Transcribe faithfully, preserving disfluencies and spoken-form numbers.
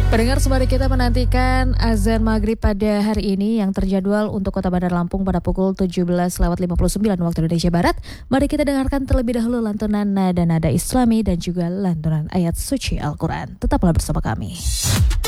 Pendengar, sembari kita menantikan azan maghrib pada hari ini yang terjadwal untuk Kota Bandar Lampung pada pukul tujuh belas lewat lima puluh sembilan waktu Indonesia Barat, mari kita dengarkan terlebih dahulu lantunan nada-nada Islami dan juga lantunan ayat suci Al-Quran. Tetaplah bersama kami.